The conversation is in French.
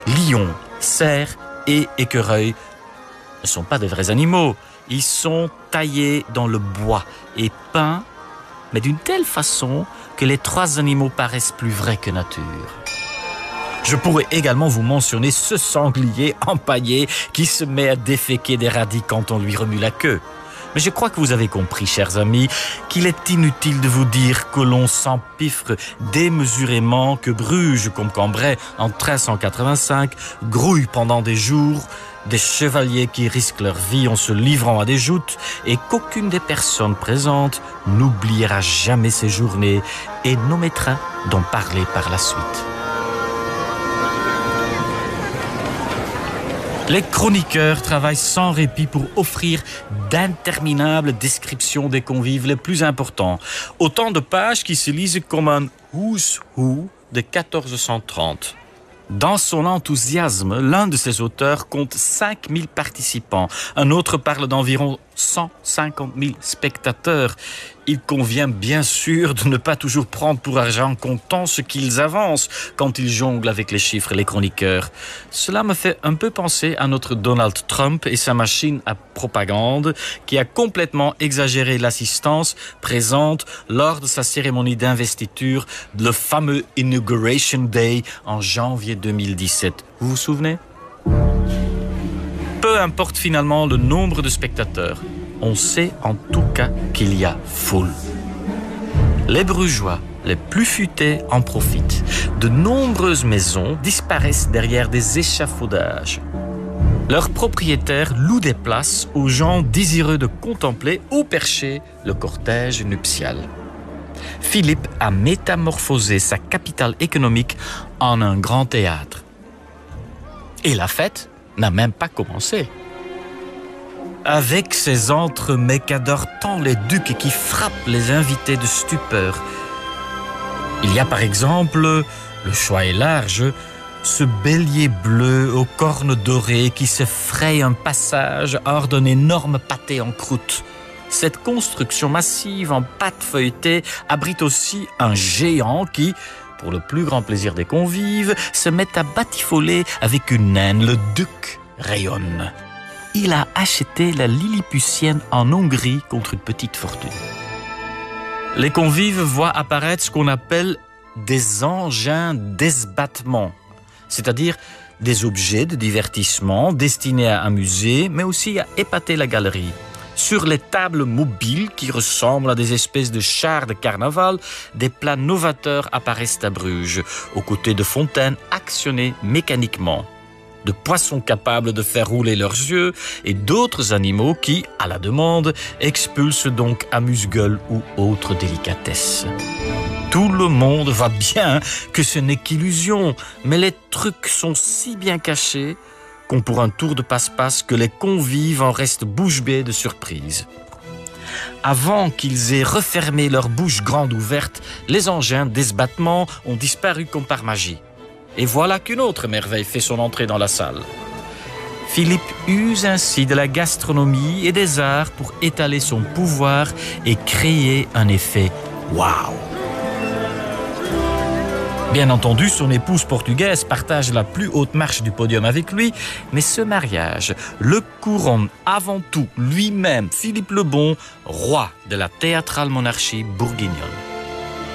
Lions, cerfs et écureuils ne sont pas des vrais animaux. Ils sont taillés dans le bois et peints, mais d'une telle façon que les trois animaux paraissent plus vrais que nature. Je pourrais également vous mentionner ce sanglier empaillé qui se met à déféquer des radis quand on lui remue la queue. Mais je crois que vous avez compris, chers amis, qu'il est inutile de vous dire que l'on s'empiffre démesurément, que Bruges, comme Cambrai en 1385, grouille pendant des jours des chevaliers qui risquent leur vie en se livrant à des joutes et qu'aucune des personnes présentes n'oubliera jamais ces journées et n'omettra d'en parler par la suite. Les chroniqueurs travaillent sans répit pour offrir d'interminables descriptions des convives les plus importants. Autant de pages qui se lisent comme un « who's who » de 1430. Dans son enthousiasme, l'un de ses auteurs compte 5000 participants. Un autre parle d'environ 150 000 spectateurs. Il convient bien sûr de ne pas toujours prendre pour argent comptant ce qu'ils avancent quand ils jonglent avec les chiffres et les chroniqueurs. Cela me fait un peu penser à notre Donald Trump et sa machine à propagande qui a complètement exagéré l'assistance présente lors de sa cérémonie d'investiture, le fameux Inauguration Day en janvier 2017. Vous vous souvenez ? Peu importe finalement le nombre de spectateurs, on sait en tout cas qu'il y a foule. Les Brugeois les plus futés en profitent. De nombreuses maisons disparaissent derrière des échafaudages. Leurs propriétaires louent des places aux gens désireux de contempler au perché le cortège nuptial. Philippe a métamorphosé sa capitale économique en un grand théâtre. Et la fête n'a même pas commencé. Avec ses entremets qu'adorent tant les ducs et qui frappent les invités de stupeur. Il y a par exemple, le choix est large, ce bélier bleu aux cornes dorées qui se fraye un passage hors d'un énorme pâté en croûte. Cette construction massive en pâte feuilletée abrite aussi un géant qui, pour le plus grand plaisir des convives, se met à batifoler avec une naine. Le duc rayonne. Il a acheté la Lilliputienne en Hongrie contre une petite fortune. Les convives voient apparaître ce qu'on appelle des engins d'esbattement, c'est-à-dire des objets de divertissement destinés à amuser, mais aussi à épater la galerie. Sur les tables mobiles qui ressemblent à des espèces de chars de carnaval, des plats novateurs apparaissent à Bruges, aux côtés de fontaines actionnées mécaniquement, de poissons capables de faire rouler leurs yeux et d'autres animaux qui, à la demande, expulsent donc amuse-gueule ou autres délicatesses. Tout le monde voit bien que ce n'est qu'illusion, mais les trucs sont si bien cachés qu'on pour un tour de passe-passe que les convives en restent bouche bée de surprise. Avant qu'ils aient refermé leur bouche grande ouverte, les engins d'esbattement ont disparu comme par magie. Et voilà qu'une autre merveille fait son entrée dans la salle. Philippe use ainsi de la gastronomie et des arts pour étaler son pouvoir et créer un effet « waouh ». Bien entendu, son épouse portugaise partage la plus haute marche du podium avec lui, mais ce mariage le couronne avant tout lui-même, Philippe le Bon, roi de la théâtrale monarchie bourguignonne.